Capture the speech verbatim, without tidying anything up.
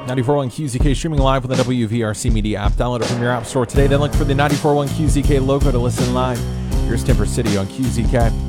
ninety-four point one Q Z K streaming live with the W V R C Media app. Download it from your app store today. Then look for the ninety-four point one Q Z K logo to listen live. Here's Timber City on Q Z K.